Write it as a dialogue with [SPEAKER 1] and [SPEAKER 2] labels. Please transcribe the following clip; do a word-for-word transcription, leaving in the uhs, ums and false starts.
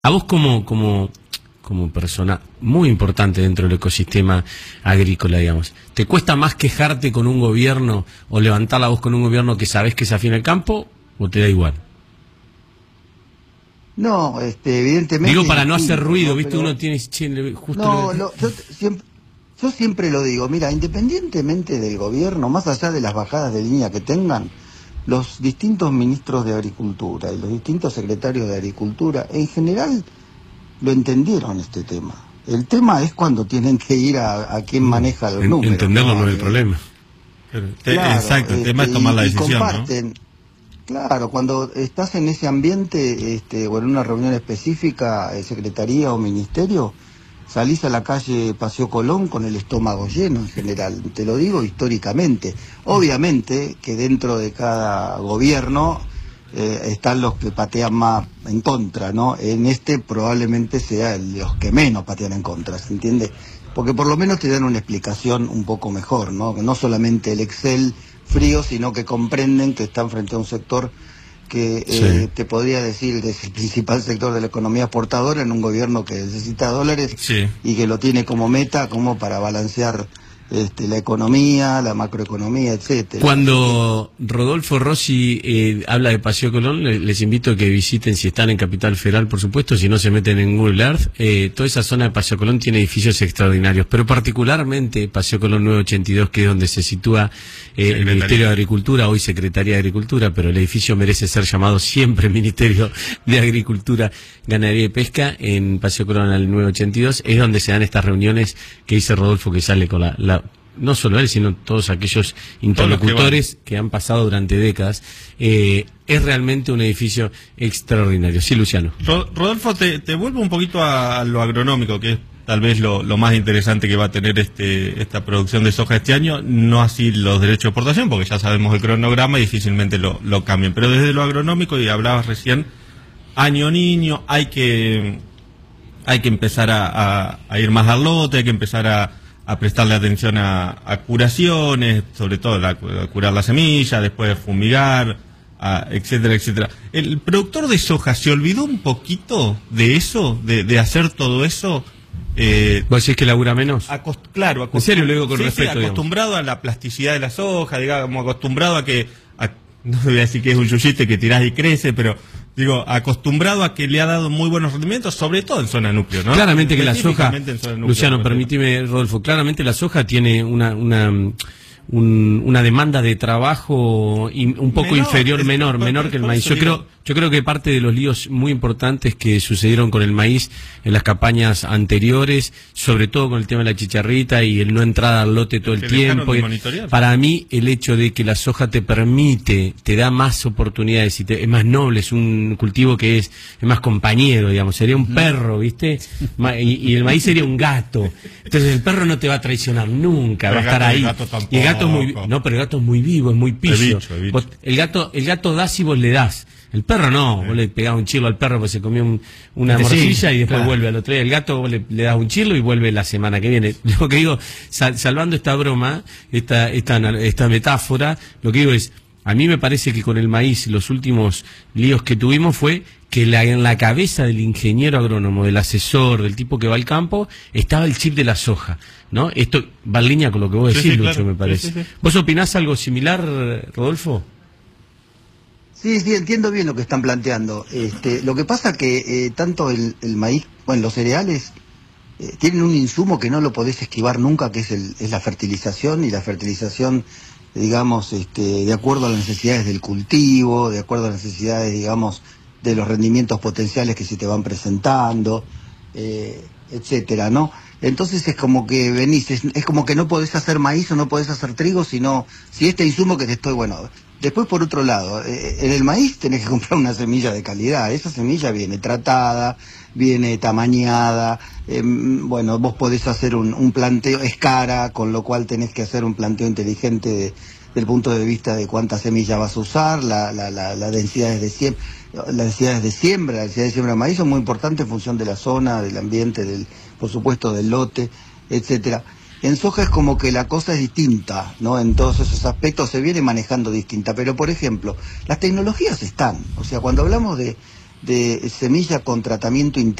[SPEAKER 1] A vos como, como, como persona muy importante dentro del ecosistema agrícola, digamos, ¿te cuesta más quejarte con un gobierno o levantar la voz con un gobierno que sabés que se afina el campo o te da igual?
[SPEAKER 2] No, este, evidentemente...
[SPEAKER 1] Digo para no hacer ruido,
[SPEAKER 2] ¿no?
[SPEAKER 1] ¿viste?
[SPEAKER 2] Pero...
[SPEAKER 1] Uno tiene... Justo
[SPEAKER 2] no,
[SPEAKER 1] lo...
[SPEAKER 2] no yo, siempre, yo siempre lo digo, mira, independientemente del gobierno, más allá de las bajadas de línea que tengan, los distintos ministros de Agricultura y los distintos secretarios de Agricultura, en general, lo entendieron este tema. El tema es cuando tienen que ir a, a quien maneja los
[SPEAKER 1] en,
[SPEAKER 2] números.
[SPEAKER 1] Entenderlo no es el
[SPEAKER 2] Eh,
[SPEAKER 1] problema.
[SPEAKER 2] Claro,
[SPEAKER 3] Exacto, el
[SPEAKER 2] este,
[SPEAKER 3] tema es tomar
[SPEAKER 2] y,
[SPEAKER 3] la decisión,
[SPEAKER 2] y comparten, ¿no? Claro, cuando estás en ese ambiente, este, o en una reunión específica, eh, secretaría o ministerio, salís a la calle Paseo Colón con el estómago lleno en general, te lo digo históricamente. Obviamente que dentro de cada gobierno eh, están los que patean más en contra, ¿no? En este probablemente sea el, los que menos patean en contra, ¿se entiende? Porque por lo menos te dan una explicación un poco mejor, ¿no? Que no solamente el Excel frío, sino que comprenden que están frente a un sector que
[SPEAKER 1] Sí.
[SPEAKER 2] eh, te podría decir que es el principal sector de la economía exportadora en un gobierno que necesita dólares
[SPEAKER 3] Sí.
[SPEAKER 2] y que lo tiene como meta como para balancear este, la economía, la macroeconomía, etcétera.
[SPEAKER 1] Cuando Rodolfo Rossi eh, habla de Paseo Colón, les, les invito a que visiten, si están en Capital Federal, por supuesto, si no se meten en Google Earth. Eh, toda esa zona de Paseo Colón tiene edificios extraordinarios, pero particularmente Paseo Colón nueve ochenta y dos, que es donde se sitúa eh, el Ministerio de Agricultura, hoy Secretaría de Agricultura, pero el edificio merece ser llamado siempre Ministerio de Agricultura, Ganadería y Pesca. En Paseo Colón al nueve ochenta y dos es donde se dan estas reuniones que dice Rodolfo, que sale con la, la no solo él, sino todos aquellos interlocutores que, que han pasado durante décadas. Eh, es realmente un edificio extraordinario. Sí, Luciano.
[SPEAKER 3] Rodolfo, te, te vuelvo un poquito a lo agronómico, que es tal vez lo, lo más interesante que va a tener este esta producción de soja este año, no así los derechos de exportación, porque ya sabemos el cronograma y difícilmente lo, lo cambien. Pero desde lo agronómico, y hablabas recién, año niño, hay que, hay que empezar a, a, a ir más al lote, hay que empezar a a prestarle atención a, a curaciones, sobre todo a, a curar la semilla, después fumigar, a, etcétera, etcétera. ¿El productor de soja se olvidó un poquito de eso, de, de hacer todo eso? Eh,
[SPEAKER 1] ¿Vos decís que labura menos?
[SPEAKER 3] Acost claro,
[SPEAKER 1] en serio lo digo con
[SPEAKER 3] sí,
[SPEAKER 1] respeto.
[SPEAKER 3] Sí, acostumbrado digamos. a la plasticidad de la soja, digamos, acostumbrado a que, a, no voy a decir que es un yuyite que tirás y crece, pero... Digo, acostumbrado a que le ha dado muy buenos rendimientos, sobre todo en zona núcleo, ¿no?
[SPEAKER 1] Claramente que la soja,
[SPEAKER 3] núcleo,
[SPEAKER 1] Luciano, permíteme, Rodolfo, claramente la soja tiene una una un, una demanda de trabajo in, un poco menor, inferior, es, menor, por, menor por, que el maíz. Yo creo, yo creo que parte de los líos muy importantes que sucedieron con el maíz en las campañas anteriores, sobre todo con el tema de la chicharrita y el no entrada al lote todo el tiempo. Y, para mí, el hecho de que la soja te permite, te da más oportunidades y te, es más noble, es un cultivo que es, es más compañero, digamos, sería un perro, ¿viste? Y, y el maíz sería un gato. Entonces el perro no te va a traicionar nunca,
[SPEAKER 3] el
[SPEAKER 1] va a estar ahí. Y el gato es muy, no, pero el gato es muy vivo, es muy pillo.
[SPEAKER 3] El bicho, el, bicho.
[SPEAKER 1] Vos, el gato, el gato da si vos le das. El perro no, sí. Vos le pegás un chilo al perro porque se comió un, una sí, morcilla y después claro. vuelve al otro día. El gato vos le, le das un chilo y vuelve la semana que viene. Lo que digo, sal, salvando esta broma, esta, esta, esta metáfora, lo que digo es, a mí me parece que con el maíz los últimos líos que tuvimos fue que la, en la cabeza del ingeniero agrónomo, del asesor, del tipo que va al campo, estaba el chip de la soja, ¿no? Esto va en línea con lo que vos decís, sí, sí, Lucho, claro. me parece. Sí, sí, sí. ¿Vos opinás algo similar, Rodolfo?
[SPEAKER 2] Sí, sí, entiendo bien lo que están planteando. Este, lo que pasa que eh, tanto el, el maíz, bueno, los cereales, eh, tienen un insumo que no lo podés esquivar nunca, que es, el, es la fertilización, y la fertilización, digamos, este, de acuerdo a las necesidades del cultivo, de acuerdo a las necesidades, digamos, de los rendimientos potenciales que se te van presentando, eh, etcétera, ¿no? Entonces es como que venís, es, es como que no podés hacer maíz o no podés hacer trigo, sino si este insumo que te estoy, bueno... Después, por otro lado, eh, en el maíz tenés que comprar una semilla de calidad. Esa semilla viene tratada, viene tamañada, eh, bueno, vos podés hacer un, un planteo, es cara, con lo cual tenés que hacer un planteo inteligente de, del punto de vista de cuántas semillas vas a usar, la, la, la, la densidades de siembra, las densidades de siembra, las densidades de siembra de maíz son muy importantes en función de la zona, del ambiente, del, por supuesto del lote, etcétera. En soja es como que la cosa es distinta, ¿no? En todos esos aspectos se viene manejando distinta. Pero, por ejemplo, las tecnologías están. O sea, cuando hablamos de, de semilla con tratamiento intensivo